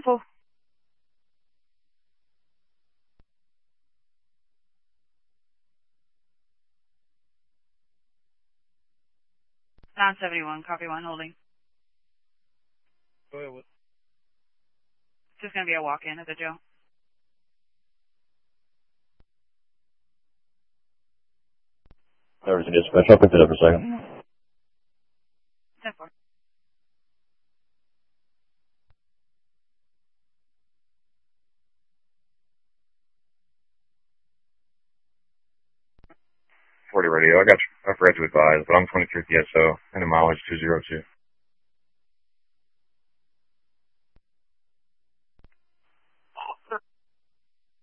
info. 971, copy 1, holding. Go ahead. What? It's just going to be a walk-in at the jail. There was a dispatch. I'll pick it up for a second. 10-4. Radio. I forgot to advise, but I'm 23 PSO and the mileage 202.